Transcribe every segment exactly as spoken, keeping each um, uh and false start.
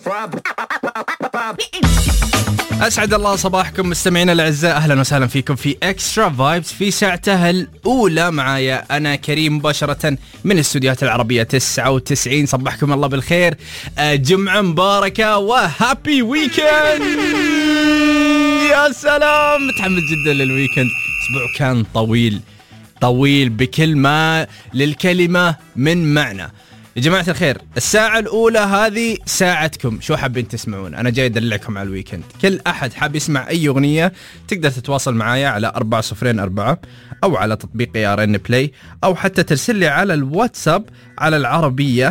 أسعد الله صباحكم مستمعينا الأعزاء، أهلا وسهلا فيكم في إكسترا فايبس في ساعتها الأولى. معايا أنا كريم مباشرة من الاستوديوهات العربية تسعة وتسعين. صبحكم الله بالخير، جمعة مباركة وهابي ويكند. يا سلام، متحمس جدا للويكند. أسبوع كان طويل طويل بكل ما للكلمة من معنى. يا جماعة الخير، الساعة الأولى هذه ساعتكم، شو حابين تسمعون؟ أنا جاي أدلعكم على الويكند. كل أحد حاب يسمع أي أغنية تقدر تتواصل معايا على أربعة صفرين أربعة أو على تطبيق يا رن بلاي، أو حتى ترسل لي على الواتساب على العربية،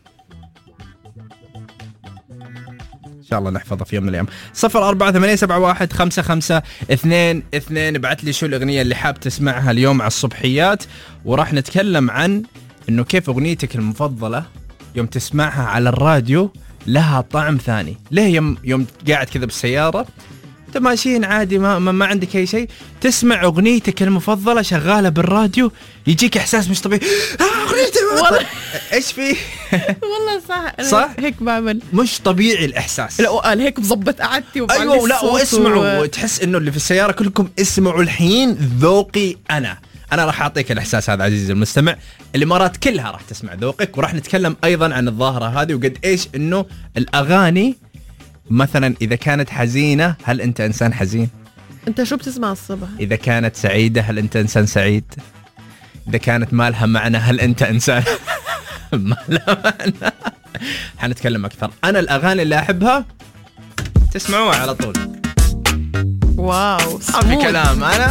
إن شاء الله نحفظها في يوم من الأيام. صفر أربعة ثمانية سبعة واحد خمسة خمسة اثنين اثنين. ابعت لي شو الأغنية اللي حاب تسمعها اليوم على الصبحيات، وراح نتكلم عن إنه كيف أغنيتك المفضلة يوم تسمعها على الراديو لها طعم ثاني. ليه يوم يوم قاعد كذا بالسيارة تماشين عادي، ما, ما ما عندك أي شيء، تسمع أغنيتك المفضلة شغالة بالراديو، يجيك إحساس مش طبيعي. آه أغنيتي والله إيش فيه؟ والله صح صح هيك بعمل، مش طبيعي الإحساس. لا وقال هيك بظبط قعدتي. أيوة لا، واسمعوا و... وتحس إنه اللي في السيارة كلكم اسمعوا الحين ذوقي أنا. أنا راح أعطيك الإحساس هذا عزيزي المستمع. الإمارات كلها راح تسمع ذوقك، وراح نتكلم أيضا عن الظاهرة هذه وقد إيش إنه الأغاني مثلا إذا كانت حزينة هل أنت إنسان حزين؟ أنت شو بتسمع الصبح؟ إذا كانت سعيدة هل أنت إنسان سعيد؟ إذا كانت ما لها معنى هل أنت إنسان ما لها معنى؟ حنتكلم أكثر. أنا الأغاني اللي أحبها تسمعوها على طول. واو في كلام أنا